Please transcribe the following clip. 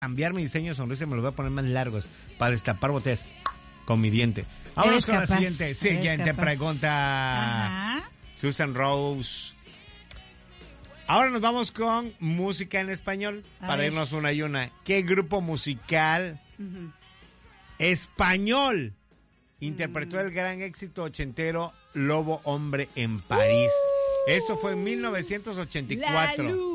cambiar mi diseño de sonrisa y me los voy a poner más largos para destapar botellas con mi diente. Vámonos con la siguiente pregunta. Ajá. Susan Rose. Ahora nos vamos con música en español para irnos una y una. ¿Qué grupo musical español interpretó el gran éxito ochentero Lobo Hombre en París? Eso fue en 1984.